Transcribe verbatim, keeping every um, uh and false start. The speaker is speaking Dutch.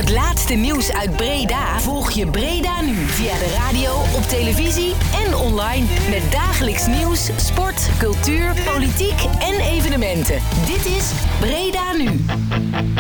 het laatste nieuws uit Breda volg je Breda nu via de radio, op televisie en online. Met dagelijks nieuws, sport, cultuur, politiek en evenementen. Dit is Breda Nu.